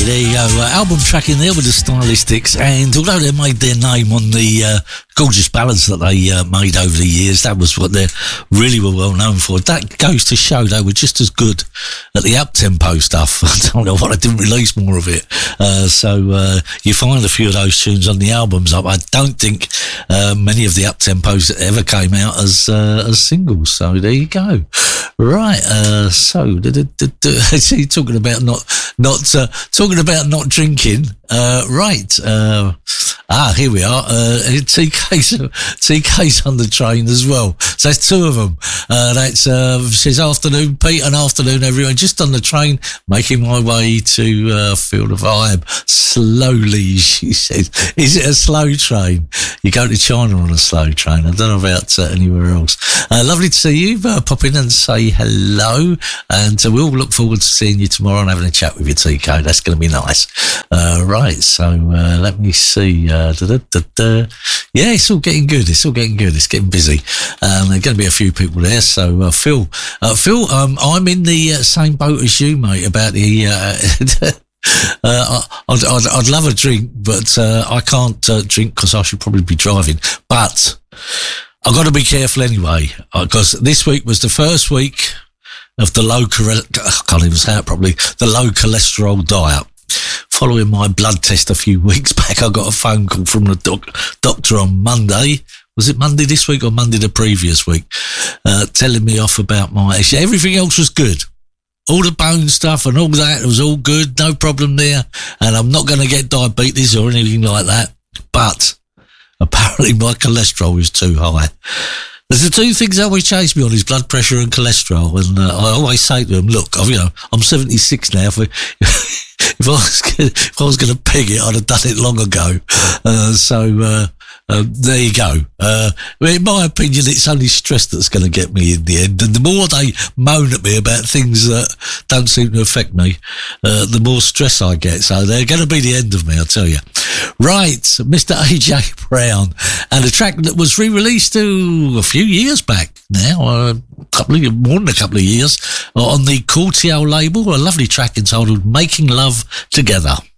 there you go. Album track in there with the Stylistics, and although they made their name on the gorgeous ballads that they made over the years, that was what they really were well known for. That goes to show they were just as good at the up-tempo stuff. I don't know why they didn't release more of it. So you find a few of those tunes on the albums. I don't think many of the up-tempos ever came out as singles. So there you go. Right. So talking about not drinking. Right. Here we are. TK's on the train as well. So there's two of them. Says afternoon, Pete, and afternoon, everyone. Just on the train, making my way to Feel the Vibe. Slowly, she says. Is it a slow train? You go to China on a slow train. I don't know about anywhere else. Lovely to see you. Pop in and say hello. And we'll look forward to seeing you tomorrow and having a chat with you, TK. That's going to be nice. Right, so let me see. Yeah, it's all getting good. It's getting busy. There are going to be a few people there. So Phil, I'm in the same boat as you, mate, about the I'd love a drink, but I can't drink because I should probably be driving. But I've got to be careful anyway, because this week was the first week of the low cholesterol diet. Following my blood test a few weeks back, I got a phone call from the doctor on Monday. Was it Monday this week or Monday the previous week? Telling me off about my issue. Everything else was good. All the bone stuff and all that was all good. No problem there. And I'm not going to get diabetes or anything like that. But apparently my cholesterol is too high. There's the two things that always chase me on is blood pressure and cholesterol. And I always say to them, look, I'm 76 now. If I was going to peg it, I'd have done it long ago. There you go. In my opinion, it's only stress that's going to get me in the end. And the more they moan at me about things that don't seem to affect me, the more stress I get. So they're going to be the end of me, I'll tell you. Right, Mr. AJ Brown, and a track that was re-released a few years back now, more than a couple of years, on the Courtier label, a lovely track entitled Making Love Together.